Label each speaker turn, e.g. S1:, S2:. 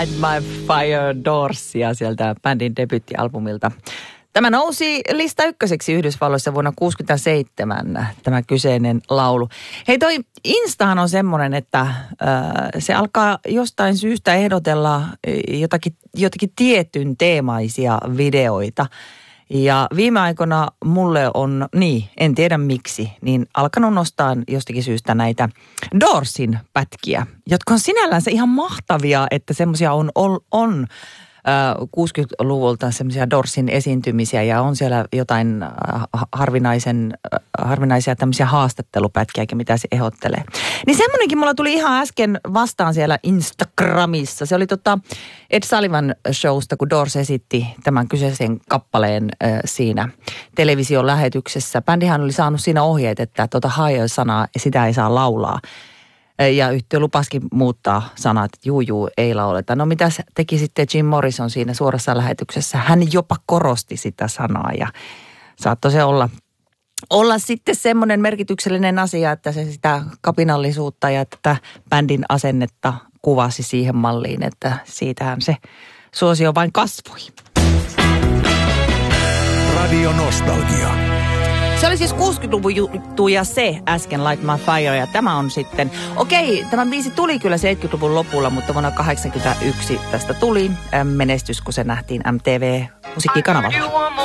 S1: Light My Fire Doorsia sieltä bändin debuittialbumilta. Tämä nousi lista ykköseksi Yhdysvalloissa vuonna 1967, tämä kyseinen laulu. Hei, toi Instahan on semmoinen, että se alkaa jostain syystä ehdotella jotakin tietyn teemaisia videoita. Ja viime aikoina mulle on, en tiedä miksi, niin alkanut nostaa jostakin syystä näitä Doorsin pätkiä, jotka on sinällänsä ihan mahtavia, että semmoisia on 60-luvulta semmoisia Doorsin esiintymisiä ja on siellä jotain harvinaisia tämmöisiä haastattelupätkiäkin, mitä se ehdottelee. Niin semmoinenkin mulla tuli ihan äsken vastaan siellä Instagramissa. Se oli Ed Sullivan showsta, kun Doors esitti tämän kyseisen kappaleen siinä television lähetyksessä. Bändihän oli saanut siinä ohjeet, että higher-sanaa sitä ei saa laulaa. Ja yhtiö lupasikin muuttaa sanat, että juu, ei lauleta. No mitä teki sitten Jim Morrison siinä suorassa lähetyksessä? Hän jopa korosti sitä sanaa ja saattoi se olla sitten semmoinen merkityksellinen asia, että se sitä kapinallisuutta ja tätä bändin asennetta kuvasi siihen malliin, että siitähän se suosio vain kasvoi.
S2: Radio Nostalgia.
S1: Se oli siis 60-luvun juttu ja se äsken Light My Fire ja tämä on sitten, tämä biisi tuli kyllä 70-luvun lopulla, mutta vuonna 1981 tästä tuli menestys, kun se nähtiin MTV-musiikkikanavalla.